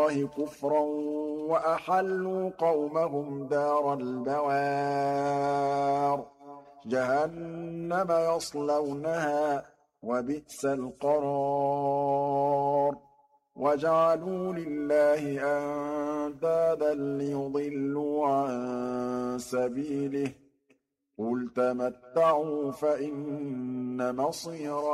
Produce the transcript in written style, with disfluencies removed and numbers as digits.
اللَّهِ كُفْرًا وَأَحَلُّوا قَوْمَهُمْ دَارَ الْبَوَارِ جَهَنَّمَ يَصْلَوْنَهَا ۖ وَبِئْسَ الْقَرَارُ وَجَعَلُوا لِلَّهِ أَندَادًا لِّيُضِلُّوا عَن سَبِيلِهِ ۚ قُلْ تَمَتَّعُوا فَإِنَّ مَصِيرَكُمْ